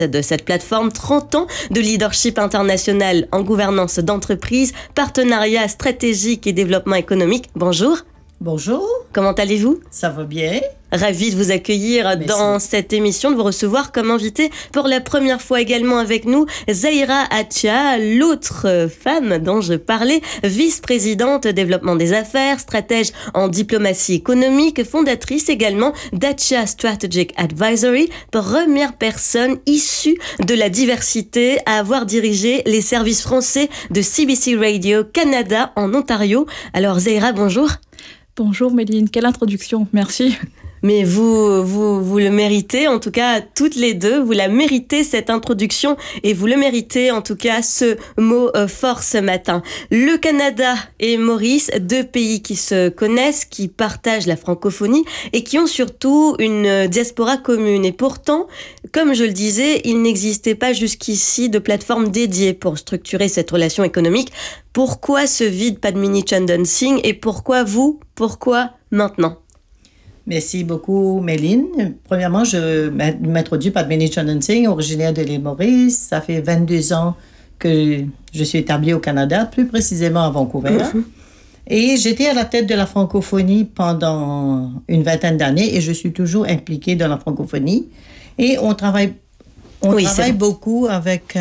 de cette plateforme, 30 ans de leadership international en gouvernance d'entreprise, partenariat stratégique et développement économique. Bonjour. Bonjour. Comment allez-vous? Ça va bien. Ravi de vous accueillir Merci. Dans cette émission, de vous recevoir comme invité pour la première fois également avec nous, Zahira Attia, l'autre femme dont je parlais, vice-présidente développement des affaires, stratège en diplomatie économique, fondatrice également d'Attia Strategic Advisory, première personne issue de la diversité à avoir dirigé les services français de CBC Radio Canada en Ontario. Alors Zahira, bonjour. Bonjour Méline, quelle introduction, merci. Mais vous le méritez, en tout cas toutes les deux, vous la méritez cette introduction et vous le méritez en tout cas ce mot fort ce matin. Le Canada et Maurice, deux pays qui se connaissent, qui partagent la francophonie et qui ont surtout une diaspora commune. Et pourtant, comme je le disais, il n'existait pas jusqu'ici de plateforme dédiée pour structurer cette relation économique. Pourquoi ce vide, Padmini Chandan Singh, et pourquoi vous? Pourquoi maintenant? Merci beaucoup, Méline. Premièrement, je m'introduis Padmini Chandan Singh, originaire de l'île Maurice. Ça fait 22 ans que je suis établie au Canada, plus précisément à Vancouver. Et j'étais à la tête de la francophonie pendant une vingtaine d'années et je suis toujours impliquée dans la francophonie. Et on travaille beaucoup avec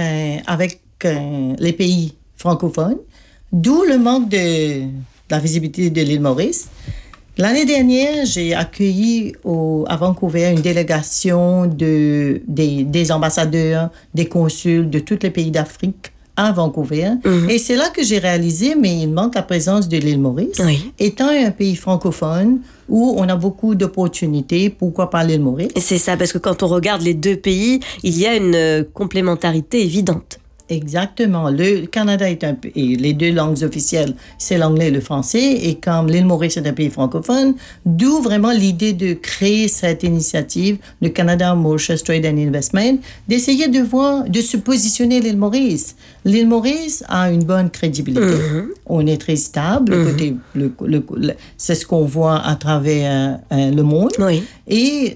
les pays francophones, d'où le manque de la visibilité de l'île Maurice. L'année dernière, j'ai accueilli à Vancouver une délégation des ambassadeurs, des consuls de tous les pays d'Afrique à Vancouver. Et c'est là que j'ai réalisé, mais il manque la présence de l'île Maurice. Oui. Étant un pays francophone où on a beaucoup d'opportunités, pourquoi pas l'île Maurice? Et c'est ça, parce que quand on regarde les deux pays, il y a une complémentarité évidente. Exactement. Le Canada est et les deux langues officielles, c'est l'anglais et le français. Et comme l'île Maurice est un pays francophone, d'où vraiment l'idée de créer cette initiative, le Canada Mauritius Trade and Investment, d'essayer de se positionner l'île Maurice. L'île Maurice a une bonne crédibilité. On est très stable. C'est ce qu'on voit à travers le monde. Oui. Et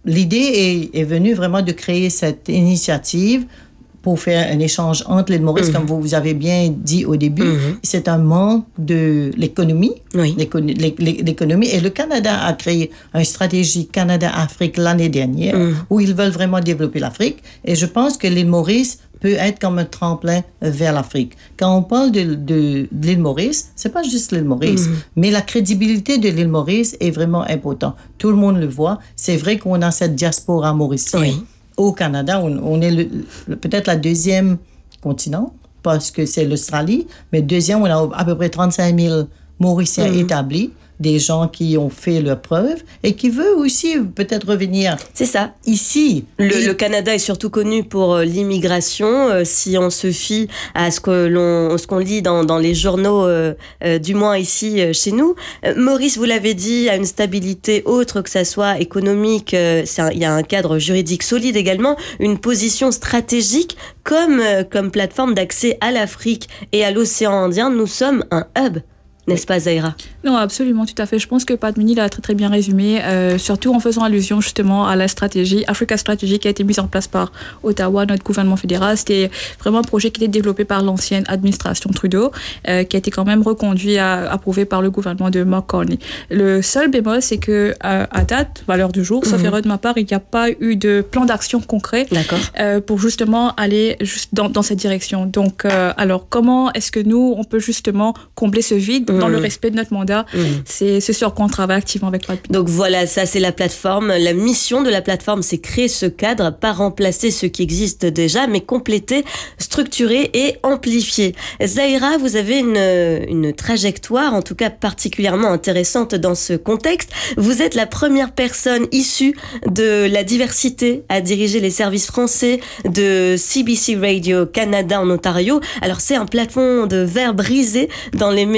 l'idée est venue vraiment de créer cette initiative pour faire un échange entre l'île Maurice, comme vous avez bien dit au début. C'est un manque de l'économie. Oui. L'économie. Et le Canada a créé une stratégie Canada-Afrique l'année dernière, où ils veulent vraiment développer l'Afrique. Et je pense que l'île Maurice peut être comme un tremplin vers l'Afrique. Quand on parle de l'île Maurice, c'est pas juste l'île Maurice, mais la crédibilité de l'île Maurice est vraiment importante. Tout le monde le voit. C'est vrai qu'on a cette diaspora mauricienne. Oui. Au Canada, on est peut-être la deuxième continent, parce que c'est l'Australie, mais deuxième, on a à peu près 35 000 Mauriciens établis, des gens qui ont fait leurs preuves et qui veulent aussi peut-être revenir. C'est ça. Ici. Le Canada est surtout connu pour l'immigration. Si on se fie à ce qu'on lit dans les journaux, du moins ici chez nous. Maurice, vous l'avez dit, a une stabilité autre que ça soit économique. Il y a un cadre juridique solide également, une position stratégique comme plateforme d'accès à l'Afrique et à l'océan Indien. Nous sommes un hub. N'est-ce pas, Zahira? Non, absolument, tout à fait. Je pense que Padmini l'a très très bien résumé, surtout en faisant allusion justement à la stratégie, Africa Strategy, qui a été mise en place par Ottawa, notre gouvernement fédéral. C'était vraiment un projet qui était développé par l'ancienne administration Trudeau, qui a été quand même reconduit, approuvé par le gouvernement de Mark Carney. Le seul bémol, c'est que à date, à l'heure du jour, sauf erreur de ma part, il n'y a pas eu de plan d'action concret pour justement aller dans cette direction. Donc, alors, comment est-ce que nous, on peut justement combler ce vide dans le respect de notre mandat? C'est ce sur quoi on travaille activement avec Padmini. Donc voilà, ça c'est la plateforme. La mission de la plateforme, c'est créer ce cadre, pas remplacer ce qui existe déjà, mais compléter, structurer et amplifier. Zahira, vous avez une trajectoire, en tout cas particulièrement intéressante dans ce contexte. Vous êtes la première personne issue de la diversité à diriger les services français de CBC Radio Canada en Ontario. Alors c'est un plafond de verre brisé dans les médias publics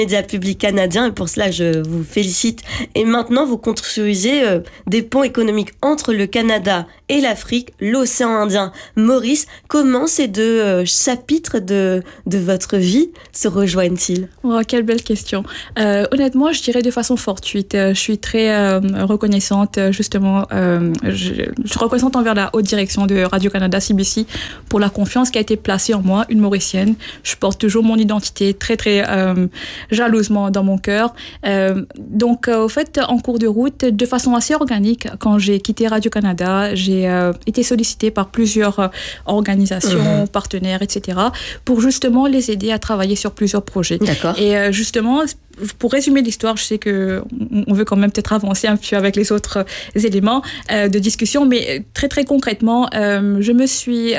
public canadien et pour cela je vous félicite. Et maintenant vous construisez des ponts économiques entre le Canada et l'Afrique, l'océan Indien. Maurice, comment ces deux chapitres de votre vie se rejoignent-ils? Oh, quelle belle question. Honnêtement, je dirais de façon fortuite. Je suis très reconnaissante, justement, je suis reconnaissante envers la haute direction de Radio-Canada, CBC, pour la confiance qui a été placée en moi, une Mauricienne. Je porte toujours mon identité très, très jalousement dans mon cœur. Donc, au fait, en cours de route, de façon assez organique, quand j'ai quitté Radio-Canada, j'ai été sollicitée par plusieurs organisations, partenaires, etc., pour justement les aider à travailler sur plusieurs projets. D'accord. Et justement, pour résumer l'histoire, je sais qu'on veut quand même peut-être avancer un peu avec les autres éléments de discussion, mais très très concrètement, je me suis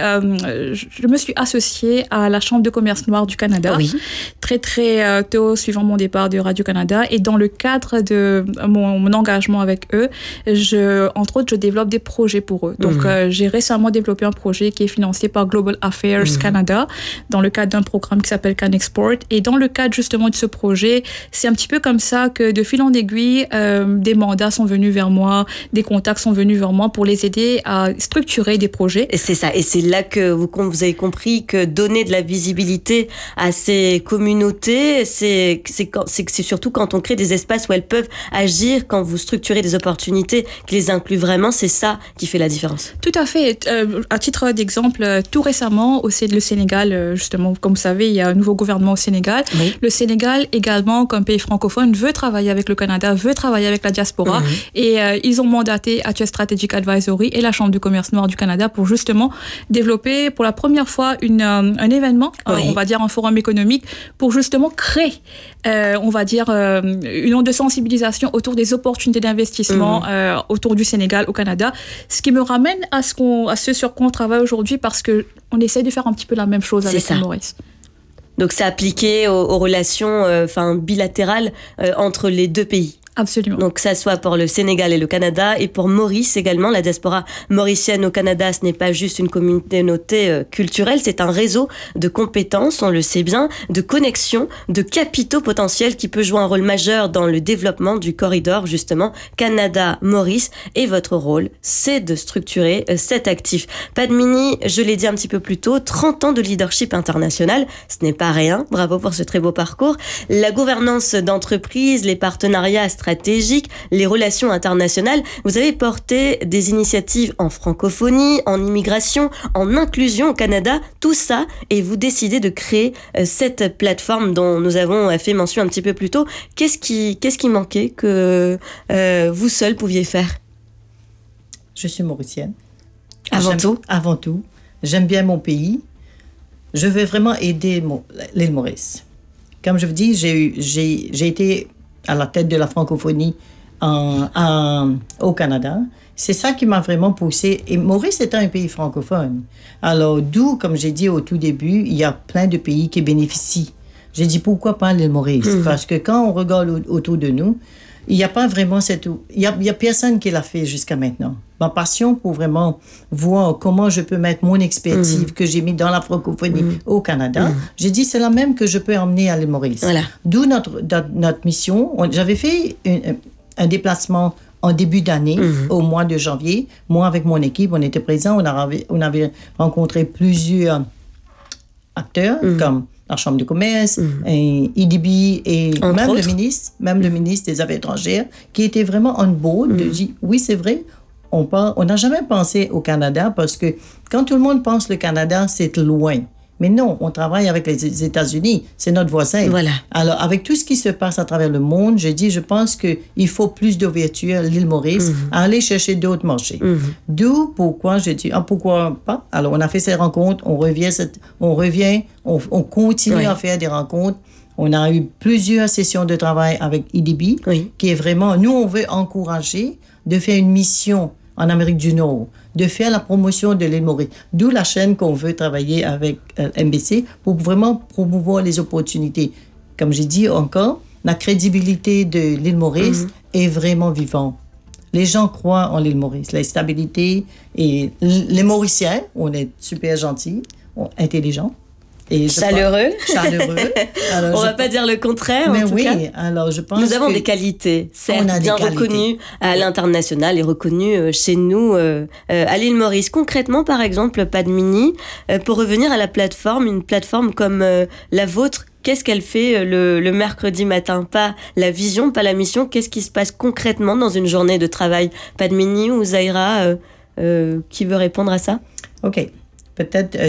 associée à la Chambre de commerce noire du Canada, très très tôt suivant mon départ de Radio-Canada, et dans le cadre de mon engagement avec eux, entre autres, je développe des projets pour eux. Donc, j'ai récemment développé un projet qui est financé par Global Affairs Canada, dans le cadre d'un programme qui s'appelle Can Export, et dans le cadre justement de ce projet, c'est un petit peu comme ça que de fil en aiguille, des mandats sont venus vers moi, des contacts sont venus vers moi pour les aider à structurer des projets. Et c'est ça, et c'est là que vous avez compris que donner de la visibilité à ces communautés, c'est surtout quand on crée des espaces où elles peuvent agir, quand vous structurez des opportunités qui les incluent vraiment, c'est ça qui fait la différence. Tout à fait. À titre d'exemple, tout récemment, au Sénégal, justement, comme vous savez, il y a un nouveau gouvernement au Sénégal. Oui. Le Sénégal également, comme pays francophone, veut travailler avec le Canada, veut travailler avec la diaspora. Et ils ont mandaté Athias Strategic Advisory et la Chambre du commerce noir du Canada pour justement développer pour la première fois un événement, on va dire un forum économique, pour justement créer, on va dire, une onde de sensibilisation autour des opportunités d'investissement autour du Sénégal au Canada. Ce qui me ramène à ce sur quoi on travaille aujourd'hui, parce qu'on essaie de faire un petit peu la même chose avec Maurice. Donc c'est appliqué aux relations bilatérales entre les deux pays. Absolument. Donc, ça soit pour le Sénégal et le Canada, et pour Maurice également, la diaspora mauricienne au Canada, ce n'est pas juste une communauté culturelle, c'est un réseau de compétences, on le sait bien, de connexions, de capitaux potentiels qui peut jouer un rôle majeur dans le développement du corridor, justement, Canada-Maurice. Et votre rôle, c'est de structurer cet actif. Padmini, je l'ai dit un petit peu plus tôt, 30 ans de leadership international, ce n'est pas rien. Bravo pour ce très beau parcours. La gouvernance d'entreprise, les partenariats stratégiques, les relations internationales. Vous avez porté des initiatives en francophonie, en immigration, en inclusion au Canada, tout ça, et vous décidez de créer cette plateforme dont nous avons fait mention un petit peu plus tôt. Qu'est-ce qui manquait que vous seul pouviez faire? Je suis mauricienne. Avant tout. J'aime bien mon pays. Je veux vraiment aider l'île Maurice. Comme je vous dis, j'ai été à la tête de la francophonie au Canada. C'est ça qui m'a vraiment poussé. Et Maurice étant un pays francophone. Alors, d'où, comme j'ai dit au tout début, il y a plein de pays qui bénéficient. J'ai dit, pourquoi pas l'île Maurice? Parce que quand on regarde autour de nous, il n'y a pas vraiment il y a personne qui l'a fait jusqu'à maintenant. Ma passion pour vraiment voir comment je peux mettre mon expertise que j'ai mis dans la francophonie au Canada, j'ai dit c'est la même que je peux emmener à l'île Maurice. Voilà. D'où notre mission. J'avais fait un déplacement en début d'année, au mois de janvier. Moi, avec mon équipe, on était présents. On avait rencontré plusieurs acteurs, comme la Chambre de commerce, IDB et même le ministre des Affaires étrangères, qui était vraiment on board, de dire oui, c'est vrai. On n'a jamais pensé au Canada parce que quand tout le monde pense le Canada, c'est loin. Mais non, on travaille avec les États-Unis, c'est notre voisin. Voilà. Alors, avec tout ce qui se passe à travers le monde, je pense qu'il faut plus d'ouverture, l'île Maurice, à aller chercher d'autres marchés. D'où pourquoi j'ai dit, pourquoi pas? Alors, on a fait ces rencontres, on continue à faire des rencontres. On a eu plusieurs sessions de travail avec IDB, qui est vraiment, nous, on veut encourager de faire une mission en Amérique du Nord, de faire la promotion de l'île Maurice. D'où la chaîne qu'on veut travailler avec MBC pour vraiment promouvoir les opportunités. Comme j'ai dit encore, la crédibilité de l'île Maurice est vraiment vivante. Les gens croient en l'île Maurice, la stabilité. Et les Mauriciens, on est super gentils, intelligents. Et chaleureux. Alors, on va pas dire le contraire, mais en tout oui, cas. Alors je pense nous avons des qualités, certes, bien reconnues à oui. l'international et reconnues chez nous à l'île Maurice. Concrètement, par exemple, Padmini, pour revenir à la plateforme, une plateforme comme la vôtre, qu'est-ce qu'elle fait le mercredi matin? Pas la vision, pas la mission. Qu'est-ce qui se passe concrètement dans une journée de travail? Padmini ou Zahira, qui veut répondre à ça? OK. Peut-être